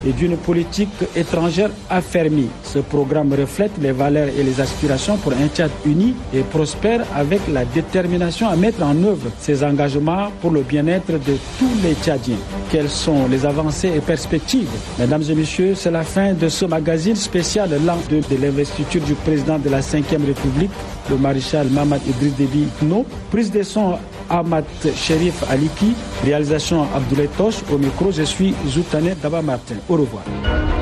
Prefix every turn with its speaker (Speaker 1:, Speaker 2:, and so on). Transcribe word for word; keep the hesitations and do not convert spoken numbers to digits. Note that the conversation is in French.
Speaker 1: et d'une politique étrangère affermie. Ce programme reflète les valeurs et les aspirations pour un Tchad uni et prospère avec la détermination à mettre en œuvre ces engagements pour le bien-être de tous les Tchadiens. Quelles sont les avancées et perspectives? Mesdames et messieurs, c'est la fin de ce magazine spécial l'an deux de l'investiture du président de la cinquième République, le maréchal Mamad Idriss Déby Itno. Prise de son Ahmad Sherif Aliki, réalisation Abdoulaye Tosh. Au micro, je suis Zoutané Daba Martin. Au revoir.